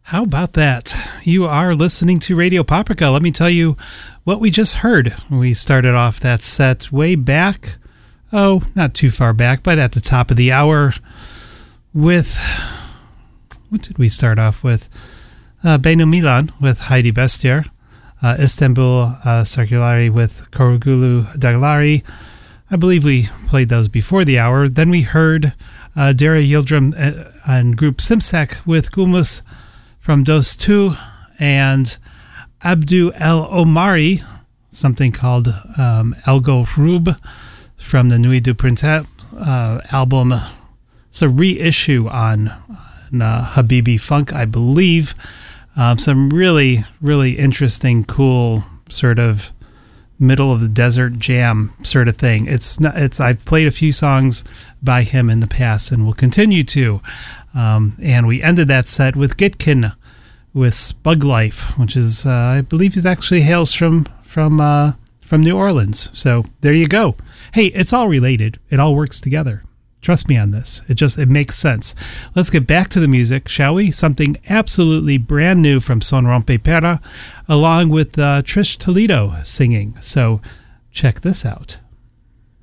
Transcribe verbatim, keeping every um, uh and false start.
How about that? You are listening to Radio Paprika. Let me tell you what we just heard. We started off that set way back, oh, not too far back, but at the top of the hour with, what did we start off with? Uh, Benu Milan with Heidi Bestier, uh, Istanbul uh, Circulari with Korogulu Daglari. I believe we played those before the hour. Then we heard uh, Dara Yildirim and Group Simsak with Gulmus from Dos Tu, and Abdu El Omari, something called um, Elgo Rub from the Nuit du Printemps uh, album. It's a reissue on, on uh, Habibi Funk, I believe. Um, some really, really interesting, cool sort of middle of the desert jam sort of thing. It's not, it's I've played a few songs by him in the past and will continue to. Um, and we ended that set with Gitkin with Spug Life, which is uh, I believe he actually hails from from uh, from New Orleans. So there you go. Hey, it's all related. It all works together. Trust me on this. It just it makes sense. Let's get back to the music, shall we? Something absolutely brand new from Son Rompe Pera, along with uh, Trish Toledo singing. So check this out.